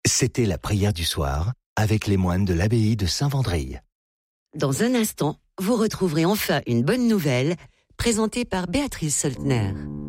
C'était la prière du soir avec les moines de l'abbaye de Saint-Vendrille. Dans un instant, vous retrouverez enfin une bonne nouvelle présentée par Béatrice Soltner.